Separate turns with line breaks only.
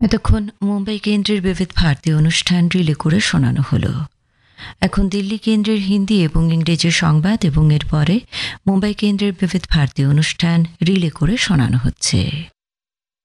এতক্ষণ মুম্বাই কেন্দ্রের বিবিধ ভারতী অনুষ্ঠান রিলে করে শোনানো হলো। এখন দিল্লি কেন্দ্রের হিন্দি এবং ইংরেজি সংবাদ এবং এরপরে মুম্বাই কেন্দ্রের বিবিধ ভারতী অনুষ্ঠান রিলে করে শোনানো হচ্ছে।